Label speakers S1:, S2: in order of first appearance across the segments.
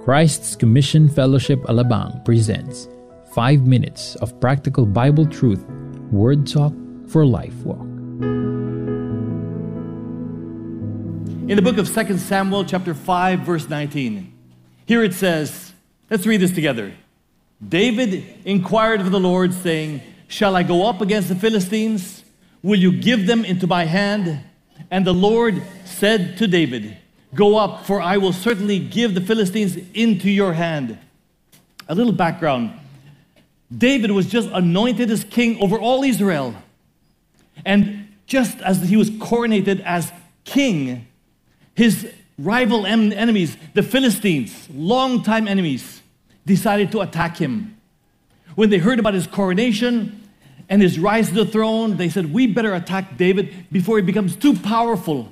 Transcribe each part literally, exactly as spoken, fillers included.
S1: Christ's Commission Fellowship Alabang presents five minutes of practical Bible truth, Word Talk for Life Walk.
S2: In the book of Second Samuel chapter five, verse nineteen, here it says, let's read this together. David inquired of the Lord, saying, "Shall I go up against the Philistines? Will you give them into my hand?" And the Lord said to David, "Go up, for I will certainly give the Philistines into your hand." A little background. David was just anointed as king over all Israel. And just as he was coronated as king, his rival en- enemies, the Philistines, longtime enemies, decided to attack him. When they heard about his coronation and his rise to the throne, they said, "We better attack David before he becomes too powerful."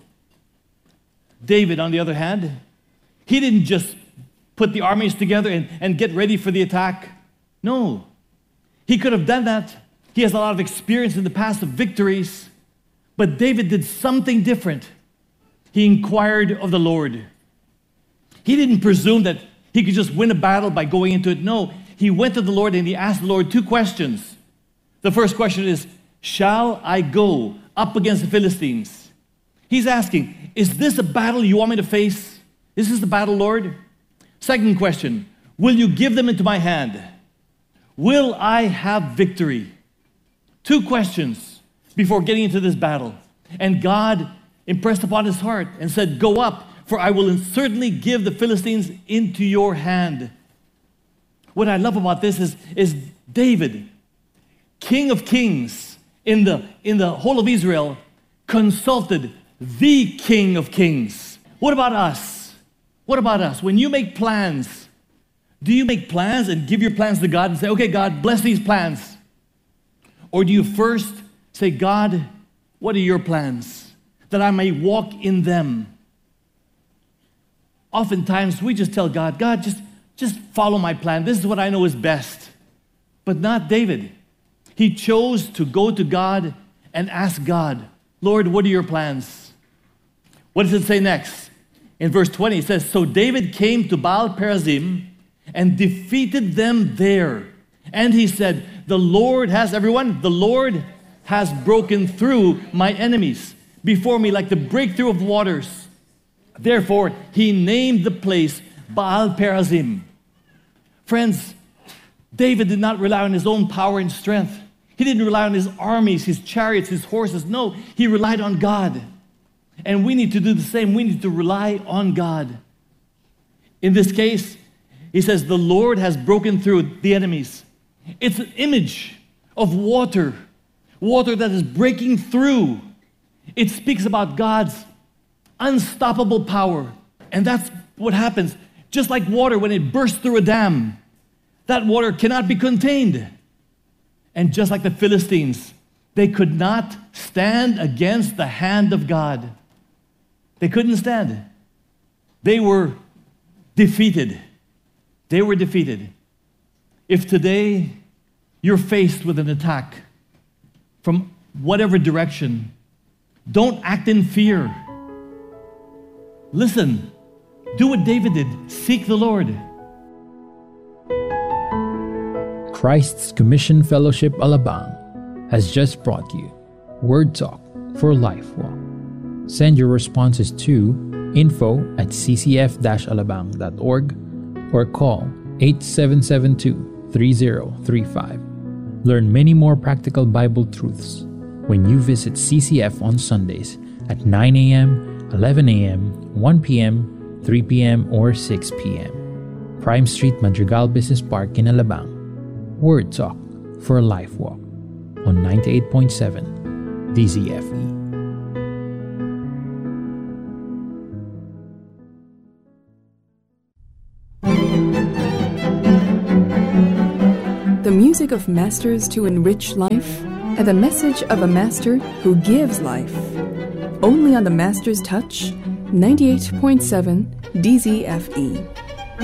S2: David, on the other hand, he didn't just put the armies together and, and get ready for the attack. No. He could have done that. He has a lot of experience in the past of victories. But David did something different. He inquired of the Lord. He didn't presume that he could just win a battle by going into it. No, he went to the Lord and he asked the Lord two questions. The first question is, shall I go up against the Philistines? He's asking, is this a battle you want me to face? Is this the battle, Lord? Second question, will you give them into my hand? Will I have victory? Two questions before getting into this battle. And God impressed upon his heart and said, "Go up, for I will certainly give the Philistines into your hand." What I love about this is, is David, King of Kings in the, in the whole of Israel, consulted the King of Kings. What about us? What about us? When you make plans, do you make plans and give your plans to God and say, "Okay, God, bless these plans"? Or do you first say, "God, what are your plans? That I may walk in them"? Oftentimes we just tell God, "God, just, just follow my plan. This is what I know is best." But not David. He chose to go to God and ask God, "Lord, what are your plans?" What does it say next? In verse twenty, it says, "So David came to Baal Perazim and defeated them there. And he said, 'The Lord has,'" everyone, "'the Lord has broken through my enemies before me like the breakthrough of waters.' Therefore, he named the place Baal Perazim." Friends, David did not rely on his own power and strength. He didn't rely on his armies, his chariots, his horses. No, he relied on God. And we need to do the same. We need to rely on God. In this case, he says, "The Lord has broken through the enemies." It's an image of water, water that is breaking through. It speaks about God's unstoppable power. And that's what happens. Just like water, when it bursts through a dam, that water cannot be contained. And just like the Philistines, they could not stand against the hand of God. They couldn't stand. They were defeated. They were defeated. If today you're faced with an attack from whatever direction, don't act in fear. Listen, do what David did. Seek the Lord.
S1: Christ's Commission Fellowship Alabang has just brought you Word Talk for Life Walk. Send your responses to info at c c f dash alabang dot org or call eight seven seven two, three zero three five. Learn many more practical Bible truths when you visit C C F on Sundays at nine a.m., eleven a.m., one p.m., three p.m., or six p.m. Prime Street, Madrigal Business Park in Alabang. Word Talk for a Life Walk on ninety-eight point seven D Z F E.
S3: The music of masters to enrich life, and the message of a master who gives life. Only on the Master's Touch, ninety-eight point seven D Z F E.